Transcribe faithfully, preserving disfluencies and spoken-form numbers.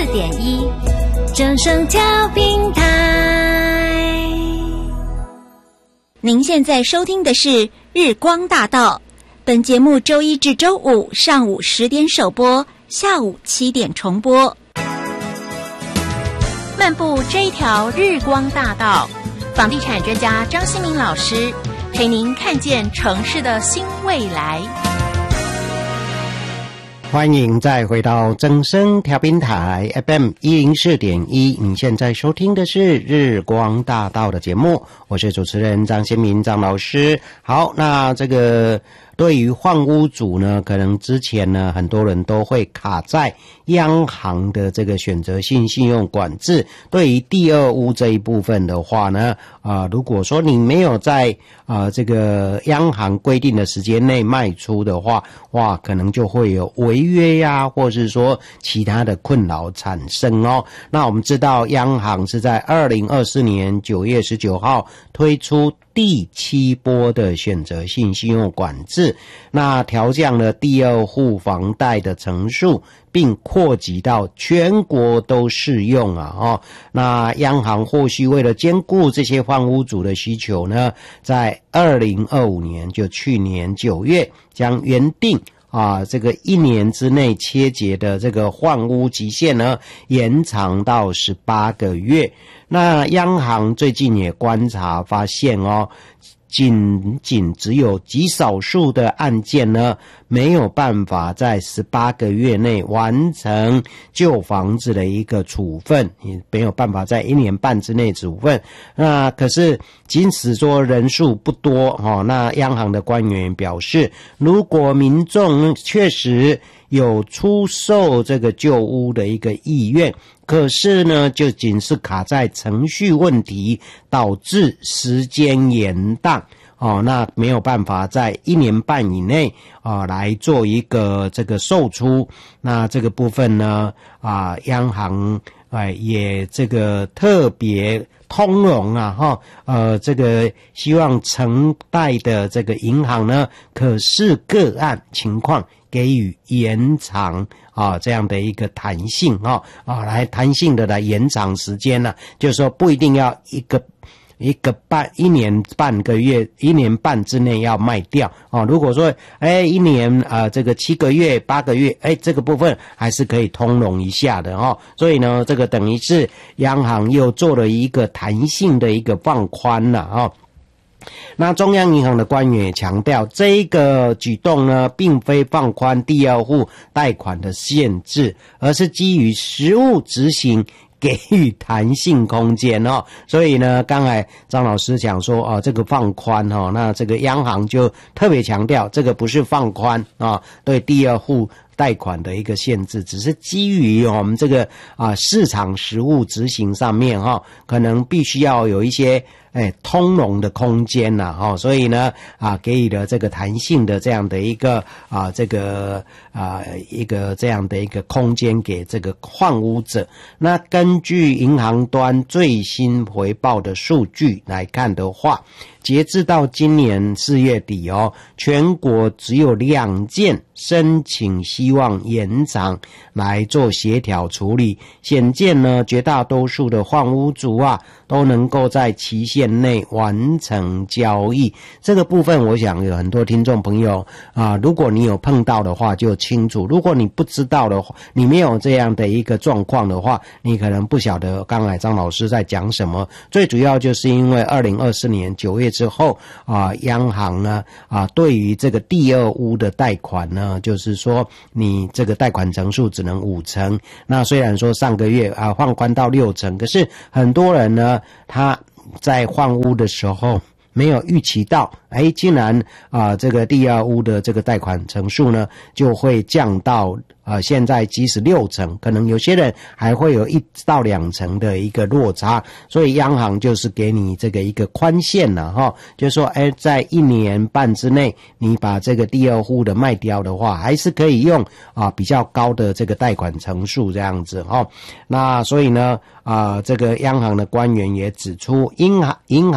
点一，正声调频台。您现在收听的是日光大道，本节目周一至周五上午十点首播，下午七点重播。漫步这一条日光大道，房地产专家张新民老师陪您看见城市的新未来。 欢迎再回到正声调频台 F M 一零四点一，你现在收听的是日光大道的节目，我是主持人张新民张老师。好，那这个对于换屋主呢，可能之前呢很多人都会卡在央行的这个选择性信用管制。对于第二屋这一部分的话呢，啊、呃，如果说你没有在啊、呃、这个央行规定的时间内卖出的话，哇，可能就会有违约呀、啊，或是说其他的困扰产生哦。那我们知道，央行是在二零二四年九月十九号推出第七波的选择性信用管制，那调降了第二户房贷的成数，并扩及到全国都适用啊哦。那央行或许为了兼顾这些换屋主的需求呢，在二零二五年，就去年九月，将原定啊，这个一年之内切结的这个换屋期限呢，延长到十八个月。那央行最近也观察发现哦，仅仅只有极少数的案件呢，没有办法在十八个月内完成旧房子的一个处分，也没有办法在一年半之内处分。那可是即使说人数不多哦，那央行的官员表示，如果民众确实有出售这个旧屋的一个意愿，可是呢，就仅是卡在程序问题，导致时间延宕。哦，那没有办法在一年半以内啊、呃、来做一个这个售出。那这个部分呢啊、呃，央行哎、呃、也这个特别通融啊哈，呃这个希望承贷的这个银行呢，可视个案情况给予延长啊，这样的一个弹性啊啊，来弹性的来延长时间呢、啊，就是说不一定要一个一个半一年半个月一年半之内要卖掉啊。如果说哎一年啊、呃、这个七个月八个月哎这个部分还是可以通融一下的哦。所以呢，这个等于是央行又做了一个弹性的一个放宽了啊。那中央银行的官员也强调，这个举动呢，并非放宽第二户贷款的限制，而是基于实务执行给予弹性空间哦。所以呢，刚才张老师讲说哦，这个放宽哦，那这个央行就特别强调，这个不是放宽啊，对第二户贷款的一个限制，只是基于我们这个啊市场实务执行上面哈、哦，可能必须要有一些哎通融的空间呐哈、哦，所以呢啊给予了这个弹性的这样的一个啊这个啊一个这样的一个空间给这个换屋者。那根据银行端最新回报的数据来看的话，截至到今年四月底哦，全国只有两件申请希望延长来做协调处理，显见呢，绝大多数的换屋主啊，都能够在期限内完成交易。这个部分我想有很多听众朋友啊，如果你有碰到的话就清楚，如果你不知道的话，你没有这样的一个状况的话，你可能不晓得刚才张老师在讲什么。最主要就是因为二零二四年九月之后啊，央行呢啊对于这个第二屋的贷款呢，就是说你这个贷款成数只能五成。那虽然说上个月啊放宽到六成，可是很多人呢他在换屋的时候没有预期到，哎，竟然啊、呃，这个第二屋的这个贷款成数呢就会降到呃，现在即使六成，可能有些人还会有一到两成的一个落差，所以央行就是给你这个一个宽限了哈，就是说，哎，在一年半之内，你把这个第二户的卖掉的话，还是可以用啊比较高的这个贷款成数这样子哈。那所以呢，啊、呃，这个央行的官员也指出，银行银行。